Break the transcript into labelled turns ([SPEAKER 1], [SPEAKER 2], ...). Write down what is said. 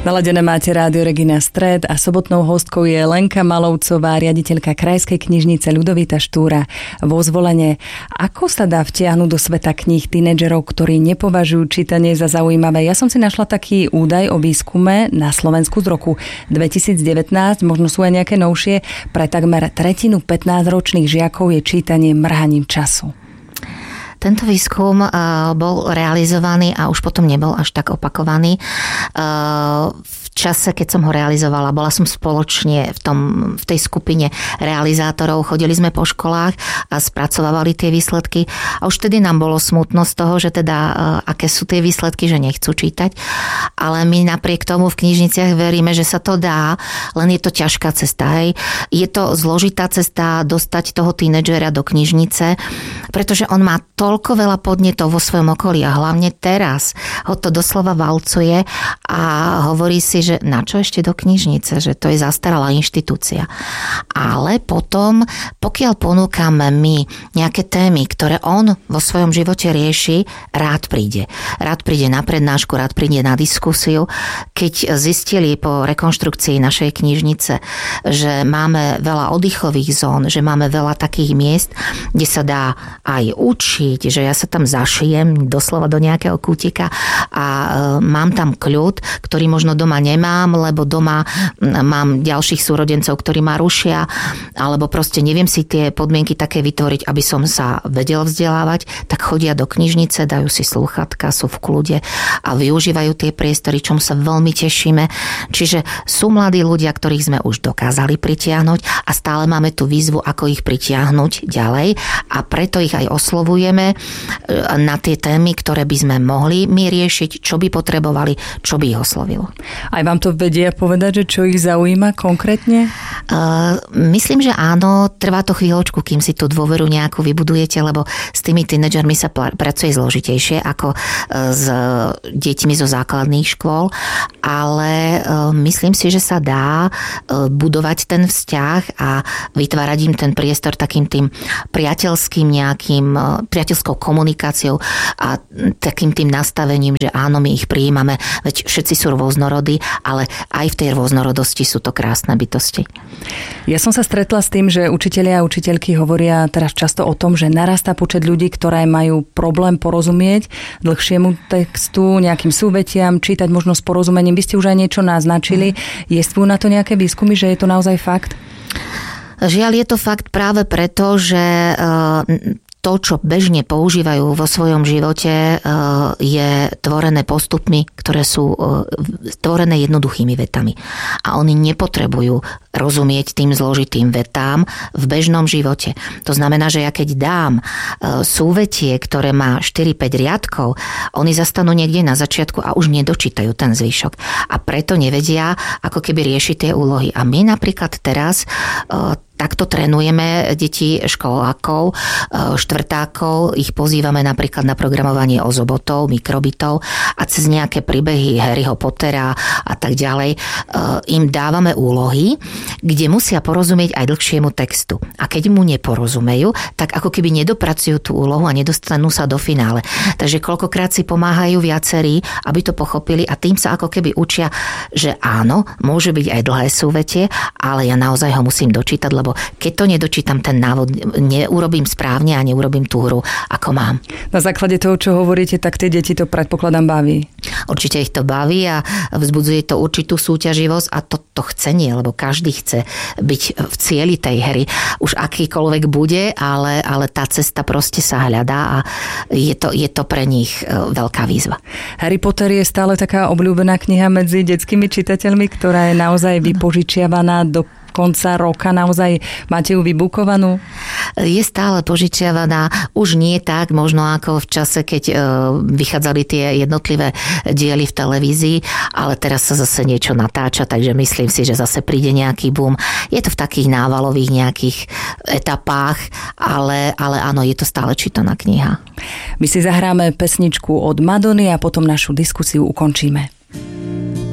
[SPEAKER 1] Naladené máte Rádio Regina Stred a sobotnou hostkou je Lenka Malovcová, riaditeľka Krajskej knižnice Ľudovita Štúra vo Zvolene. Ako sa dá vtiahnuť do sveta kníh tínedžerov, ktorí nepovažujú čítanie za zaujímavé? Ja som si našla taký údaj o výskume na Slovensku z roku 2019, možno sú aj nejaké novšie. Pre takmer tretinu 15-ročných žiakov je čítanie mrhaním času.
[SPEAKER 2] Tento výskum bol realizovaný a už potom nebol až tak opakovaný. V čase, keď som ho realizovala, bola som spoločne v tej skupine realizátorov, chodili sme po školách a spracovávali tie výsledky a už tedy nám bolo smutno z toho, že teda aké sú tie výsledky, že nechcú čítať, ale my napriek tomu v knižniciach veríme, že sa to dá, len je to ťažká cesta, hej. Je to zložitá cesta dostať toho tínedžera do knižnice, pretože on má toľko veľa podnetov vo svojom okolí a hlavne teraz ho to doslova valcuje a hovorí si, že na čo ešte do knižnice, že to je zastaralá inštitúcia. Ale potom, pokiaľ ponúkame my nejaké témy, ktoré on vo svojom živote rieši, rád príde. Rád príde na prednášku, rád príde na diskusiu. Keď zistili po rekonštrukcii našej knižnice, že máme veľa oddychových zón, že máme veľa takých miest, kde sa dá aj učiť, že ja sa tam zašijem doslova do nejakého kútika a mám tam kľud, ktorý možno doma nemám, lebo doma mám ďalších súrodencov, ktorí ma rušia, alebo proste neviem si tie podmienky také vytvoriť, aby som sa vedel vzdelávať, tak chodia do knižnice, dajú si slúchatka, sú v kľude a využívajú tie priestory, čomu sa veľmi tešíme. Čiže sú mladí ľudia, ktorých sme už dokázali pritiahnuť a stále máme tú výzvu, ako ich pritiahnuť ďalej a preto ich aj oslovujeme na tie témy, ktoré by sme mohli my riešiť, čo by potrebovali, čo by ich oslovilo.
[SPEAKER 1] Aj vám to vedia povedať, že čo ich zaujíma konkrétne?
[SPEAKER 2] Myslím, že áno, trvá to chvíľočku, kým si tú dôveru nejakú vybudujete, lebo s tými tínedžermi sa pracuje zložitejšie ako s deťmi zo základných škôl, ale myslím si, že sa dá budovať ten vzťah a vytvárať im ten priestor takým tým priateľským priateľskou komunikáciou a takým tým nastavením, že áno, my ich prijímame, veď všetci sú rôznorodí, ale aj v tej rôznorodosti sú to krásne bytosti.
[SPEAKER 1] Ja som sa stretla s tým, že učitelia a učiteľky hovoria teraz často o tom, že narastá počet ľudí, ktoré majú problém porozumieť dlhšiemu textu, nejakým súvetiam, čítať možno s porozumením. Vy ste už aj niečo naznačili. Jestvujú na to nejaké výskumy, že je to naozaj fakt?
[SPEAKER 2] Žiaľ, je to fakt práve preto, že to, čo bežne používajú vo svojom živote, je tvorené postupmi, ktoré sú tvorené jednoduchými vetami. A oni nepotrebujú rozumieť tým zložitým vetám v bežnom živote. To znamená, že ja keď dám súvetie, ktoré má 4-5 riadkov, oni zastanú niekde na začiatku a už nedočítajú ten zvyšok. A preto nevedia, ako keby riešiť tie úlohy. A my napríklad teraz takto trénujeme deti školákov, štvrtákov, ich pozývame napríklad na programovanie ozobotov, mikrobitov a cez nejaké príbehy Harryho Pottera a tak ďalej im dávame úlohy, kde musia porozumieť aj dlhšiemu textu. A keď mu neporozumejú, tak ako keby nedopracujú tú úlohu a nedostanú sa do finále. Takže koľkokrát si pomáhajú viacerí, aby to pochopili a tým sa ako keby učia, že áno, môže byť aj dlhé súvetie, ale ja naozaj ho musím dočítať, lebo keď to nedočítam ten návod, neurobím správne a neurobím tú hru, ako mám.
[SPEAKER 1] Na základe toho, čo hovoríte, tak tie deti to predpokladám baví.
[SPEAKER 2] Určite ich to baví a vzbudzuje to určitú súťaživosť a to chcenie, lebo každý chce byť v cieli tej hry. Už akýkoľvek bude, ale tá cesta proste sa hľadá a je to pre nich veľká výzva.
[SPEAKER 1] Harry Potter je stále taká obľúbená kniha medzi detskými čitateľmi, ktorá je naozaj vypožičiavaná do konca roka, naozaj máte ju vybukovanú?
[SPEAKER 2] Je stále požičiavaná, už nie tak možno ako v čase, keď vychádzali tie jednotlivé diely v televízii, ale teraz sa zase niečo natáča, takže myslím si, že zase príde nejaký boom. Je to v takých návalových nejakých etapách, ale áno, je to stále čítaná kniha.
[SPEAKER 1] My si zahráme pesničku od Madony a potom našu diskusiu ukončíme.